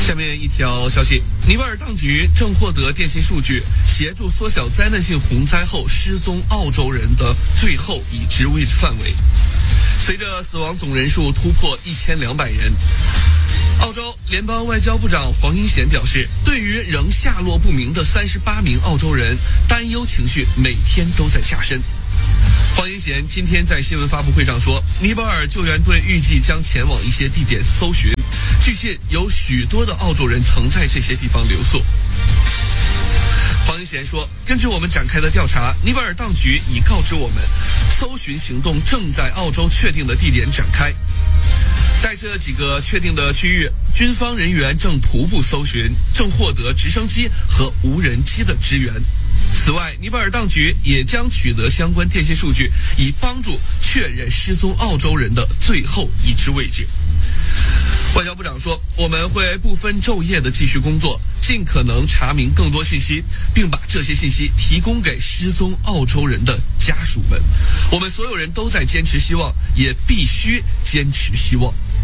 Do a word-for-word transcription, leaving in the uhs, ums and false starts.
下面一条消息，尼泊尔当局正获得电信数据，协助缩小灾难性洪灾后失踪澳洲人的最后已知位置范围。随着死亡总人数突破一千两百人，澳洲联邦外交部长黄英贤表示，对于仍下落不明的三十八名澳洲人，担忧情绪每天都在加深。黄英贤今天在新闻发布会上说，尼泊尔救援队预计将前往一些地点搜寻，据悉有许多的澳洲人曾在这些地方留宿。黄英贤说，根据我们展开的调查，尼泊尔当局已告知我们，搜寻行动正在澳洲确定的地点展开。在这几个确定的区域，军方人员正徒步搜寻，正获得直升机和无人机的支援。此外，尼泊尔当局也将取得相关电信数据，以帮助确认失踪澳洲人的最后已知位置。外交部长说，我们会不分昼夜地继续工作，尽可能查明更多信息，并把这些信息提供给失踪澳洲人的家属们。我们所有人都在坚持希望，也必须坚持希望。